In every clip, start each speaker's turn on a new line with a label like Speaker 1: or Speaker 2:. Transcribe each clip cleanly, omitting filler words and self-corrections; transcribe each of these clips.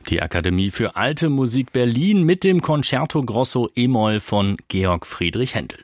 Speaker 1: Die Akademie für Alte Musik Berlin mit dem Concerto Grosso e-Moll von Georg Friedrich Händel.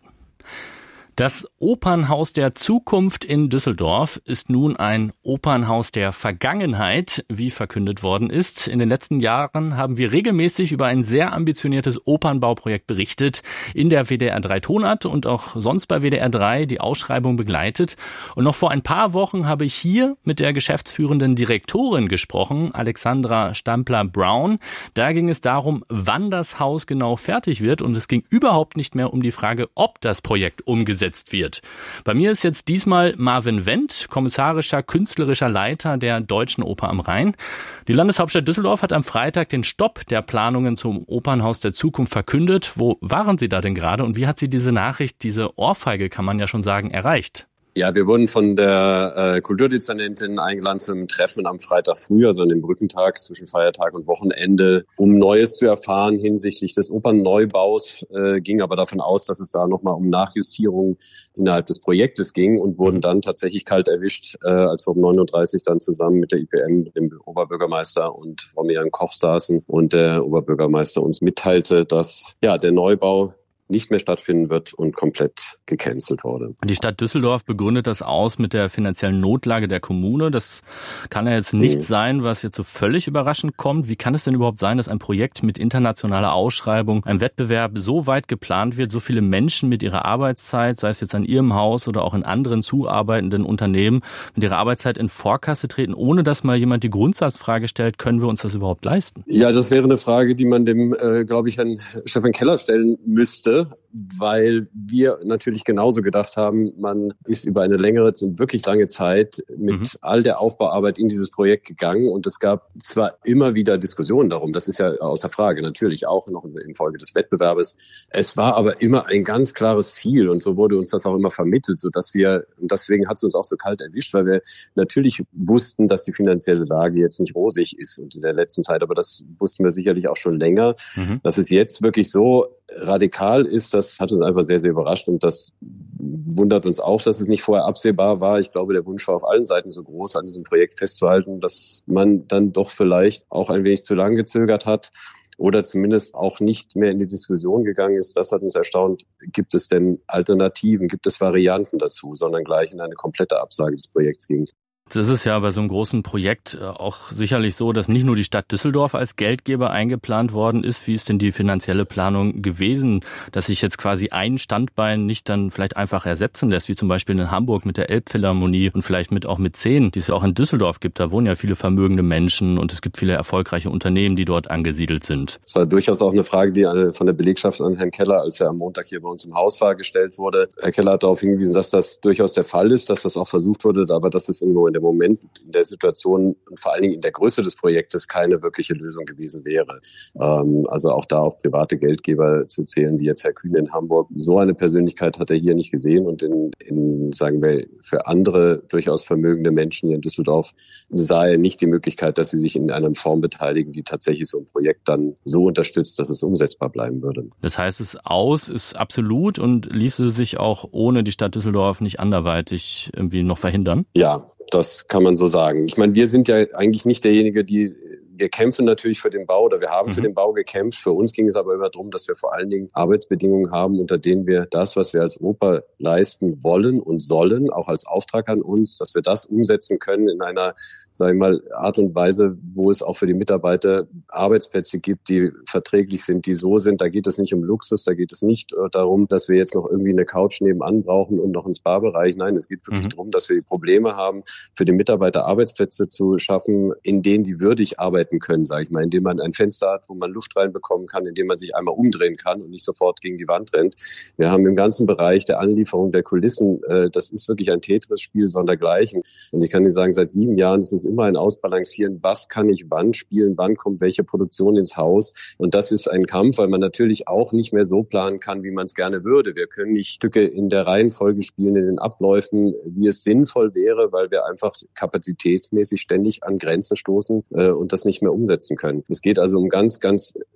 Speaker 1: Das Opernhaus der Zukunft in Düsseldorf ist nun ein Opernhaus der Vergangenheit, wie verkündet worden ist. In den letzten Jahren haben wir regelmäßig über ein sehr ambitioniertes Opernbauprojekt berichtet, in der WDR 3 Tonart und auch sonst bei WDR 3 die Ausschreibung begleitet. Und noch vor ein paar Wochen habe ich hier mit der geschäftsführenden Direktorin gesprochen, Alexandra Stampler-Brown. Da ging es darum, wann das Haus genau fertig wird, und es ging überhaupt nicht mehr um die Frage, ob das Projekt umgesetzt wird. Bei mir ist jetzt diesmal Marvin Wendt, kommissarischer, künstlerischer Leiter der Deutschen Oper am Rhein. Die Landeshauptstadt Düsseldorf hat am Freitag den Stopp der Planungen zum Opernhaus der Zukunft verkündet. Wo waren Sie da denn gerade und wie hat Sie diese Nachricht, diese Ohrfeige, kann man ja schon sagen, erreicht?
Speaker 2: Ja, wir wurden von der Kulturdezernentin eingeladen zum Treffen am Freitag früh, also an dem Brückentag zwischen Feiertag und Wochenende, um Neues zu erfahren hinsichtlich des Opernneubaus, ging aber davon aus, dass es da nochmal um Nachjustierungen innerhalb des Projektes ging und wurden dann tatsächlich kalt erwischt, als wir um 9.30 Uhr dann zusammen mit der IPM, dem Oberbürgermeister und Frau Miriam Koch saßen und der Oberbürgermeister uns mitteilte, dass ja der Neubau nicht mehr stattfinden wird und komplett gecancelt wurde.
Speaker 1: Die Stadt Düsseldorf begründet das aus mit der finanziellen Notlage der Kommune. Das kann ja jetzt nicht sein, was jetzt so völlig überraschend kommt. Wie kann es denn überhaupt sein, dass ein Projekt mit internationaler Ausschreibung, ein Wettbewerb so weit geplant wird, so viele Menschen mit ihrer Arbeitszeit, sei es jetzt an Ihrem Haus oder auch in anderen zuarbeitenden Unternehmen, mit ihrer Arbeitszeit in Vorkasse treten, ohne dass mal jemand die Grundsatzfrage stellt, können wir uns das überhaupt leisten?
Speaker 2: Ja, das wäre eine Frage, die man dem, glaube ich, Herrn Stefan Keller stellen müsste, weil wir natürlich genauso gedacht haben, man ist über eine längere, wirklich lange Zeit mit all der Aufbauarbeit in dieses Projekt gegangen und es gab zwar immer wieder Diskussionen darum, das ist ja außer Frage, natürlich auch noch infolge des Wettbewerbes. Es war aber immer ein ganz klares Ziel und so wurde uns das auch immer vermittelt, sodass wir, und deswegen hat es uns auch so kalt erwischt, weil wir natürlich wussten, dass die finanzielle Lage jetzt nicht rosig ist und in der letzten Zeit, aber das wussten wir sicherlich auch schon länger, dass es jetzt wirklich so radikal ist, das hat uns einfach sehr, sehr überrascht und das wundert uns auch, dass es nicht vorher absehbar war. Ich glaube, der Wunsch war auf allen Seiten so groß, an diesem Projekt festzuhalten, dass man dann doch vielleicht auch ein wenig zu lang gezögert hat oder zumindest auch nicht mehr in die Diskussion gegangen ist. Das hat uns erstaunt. Gibt es denn Alternativen, gibt es Varianten dazu, sondern gleich in eine komplette Absage des Projekts ging.
Speaker 1: Es ist ja bei so einem großen Projekt auch sicherlich so, dass nicht nur die Stadt Düsseldorf als Geldgeber eingeplant worden ist. Wie ist denn die finanzielle Planung gewesen, dass sich jetzt quasi ein Standbein nicht dann vielleicht einfach ersetzen lässt, wie zum Beispiel in Hamburg mit der Elbphilharmonie und vielleicht auch mit 10, die es ja auch in Düsseldorf gibt. Da wohnen ja viele vermögende Menschen und es gibt viele erfolgreiche Unternehmen, die dort angesiedelt sind.
Speaker 2: Es war durchaus auch eine Frage, die von der Belegschaft an Herrn Keller, als er am Montag hier bei uns im Haus war, gestellt wurde. Herr Keller hat darauf hingewiesen, dass das durchaus der Fall ist, dass das auch versucht wurde, aber dass es im Moment in der Situation und vor allen Dingen in der Größe des Projektes keine wirkliche Lösung gewesen wäre. Also auch da auf private Geldgeber zu zählen, wie jetzt Herr Kühn in Hamburg. So eine Persönlichkeit hat er hier nicht gesehen und in sagen wir, für andere durchaus vermögende Menschen hier in Düsseldorf sah er nicht die Möglichkeit, dass sie sich in einer Form beteiligen, die tatsächlich so ein Projekt dann so unterstützt, dass es umsetzbar bleiben würde.
Speaker 1: Das heißt, es ist absolut und ließe sich auch ohne die Stadt Düsseldorf nicht anderweitig irgendwie noch verhindern?
Speaker 2: Ja, das kann man so sagen. Ich meine, wir sind ja eigentlich nicht derjenige, wir kämpfen natürlich für den Bau oder wir haben für den Bau gekämpft. Für uns ging es aber immer darum, dass wir vor allen Dingen Arbeitsbedingungen haben, unter denen wir das, was wir als Oper leisten wollen und sollen, auch als Auftrag an uns, dass wir das umsetzen können in einer, sage ich mal, Art und Weise, wo es auch für die Mitarbeiter Arbeitsplätze gibt, die verträglich sind, die so sind. Da geht es nicht um Luxus, da geht es nicht darum, dass wir jetzt noch irgendwie eine Couch nebenan brauchen und noch einen Spa-Bereich. Nein, es geht wirklich darum, dass wir die Probleme haben, für die Mitarbeiter Arbeitsplätze zu schaffen, in denen die würdig arbeiten können, sage ich mal, indem man ein Fenster hat, wo man Luft reinbekommen kann, indem man sich einmal umdrehen kann und nicht sofort gegen die Wand rennt. Wir haben im ganzen Bereich der Anlieferung der Kulissen, das ist wirklich ein Tetris-Spiel sondergleichen. Und ich kann Ihnen sagen, seit 7 Jahren ist es immer ein Ausbalancieren, was kann ich wann spielen, wann kommt welche Produktion ins Haus. Und das ist ein Kampf, weil man natürlich auch nicht mehr so planen kann, wie man es gerne würde. Wir können nicht Stücke in der Reihenfolge spielen, in den Abläufen, wie es sinnvoll wäre, weil wir einfach kapazitätsmäßig ständig an Grenzen stoßen und das nicht mehr umsetzen können. Es geht also um ganz, ganz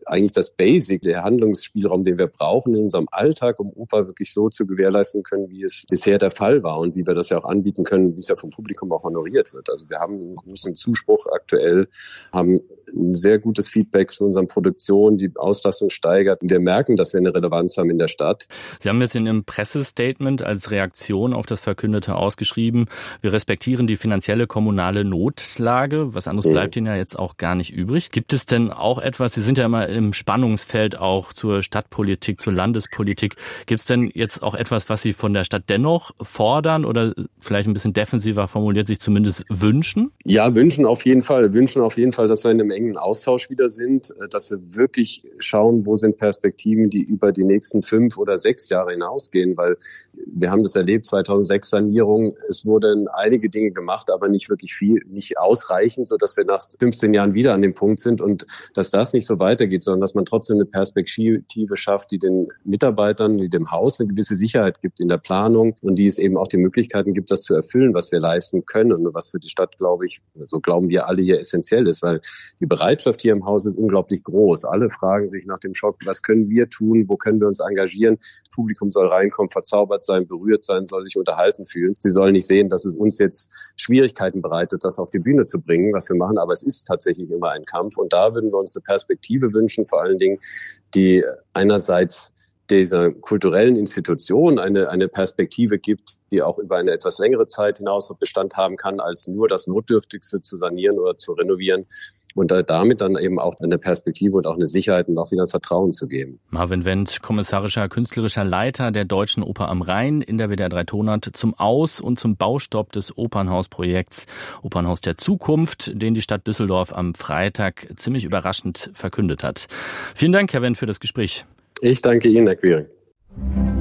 Speaker 2: eigentlich das Basic, der Handlungsspielraum, den wir brauchen in unserem Alltag, um Oper wirklich so zu gewährleisten können, wie es bisher der Fall war und wie wir das ja auch anbieten können, wie es ja vom Publikum auch honoriert wird. Also wir haben einen großen Zuspruch aktuell, haben ein sehr gutes Feedback zu unseren Produktionen, die Auslastung steigert. Wir merken, dass wir eine Relevanz haben in der Stadt.
Speaker 1: Sie haben jetzt in Ihrem Pressestatement als Reaktion auf das Verkündete ausgeschrieben, wir respektieren die finanzielle kommunale Notlage. Was anderes bleibt Ihnen ja jetzt auch gar nicht übrig. Gibt es denn auch etwas, Sie sind ja immer im Spannungsfeld auch zur Stadtpolitik, zur Landespolitik. Gibt es denn jetzt auch etwas, was Sie von der Stadt dennoch fordern oder vielleicht ein bisschen defensiver formuliert, sich zumindest wünschen?
Speaker 2: Ja, wünschen auf jeden Fall, dass wir in einem engen Austausch wieder sind, dass wir wirklich schauen, wo sind Perspektiven, die über die nächsten 5 oder 6 Jahre hinausgehen, weil wir haben das erlebt, 2006 Sanierung, es wurden einige Dinge gemacht, aber nicht wirklich viel, nicht ausreichend, sodass wir nach 15 Jahren wieder an dem Punkt sind und dass das nicht so weitergeht, sondern dass man trotzdem eine Perspektive schafft, die den Mitarbeitern, die dem Haus eine gewisse Sicherheit gibt in der Planung und die es eben auch die Möglichkeiten gibt, das zu erfüllen, was wir leisten können und was für die Stadt, glaube ich, so glauben wir alle hier essentiell ist, weil die Bereitschaft hier im Haus ist unglaublich groß. Alle fragen sich nach dem Schock, was können wir tun, wo können wir uns engagieren? Das Publikum soll reinkommen, verzaubert sein, berührt sein, soll sich unterhalten fühlen. Sie sollen nicht sehen, dass es uns jetzt Schwierigkeiten bereitet, das auf die Bühne zu bringen, was wir machen, aber es ist tatsächlich immer ein Kampf und da würden wir uns eine Perspektive wünschen, vor allen Dingen, die einerseits dieser kulturellen Institution eine Perspektive gibt, die auch über eine etwas längere Zeit hinaus Bestand haben kann, als nur das Notdürftigste zu sanieren oder zu renovieren und damit dann eben auch eine Perspektive und auch eine Sicherheit und auch wieder ein Vertrauen zu geben.
Speaker 1: Marvin Wendt, kommissarischer künstlerischer Leiter der Deutschen Oper am Rhein in der WDR 3 Tonart zum Aus- und zum Baustopp des Opernhausprojekts Opernhaus der Zukunft, den die Stadt Düsseldorf am Freitag ziemlich überraschend verkündet hat. Vielen Dank, Herr Wendt, für das Gespräch.
Speaker 2: Ich danke Ihnen, Herr Quiring.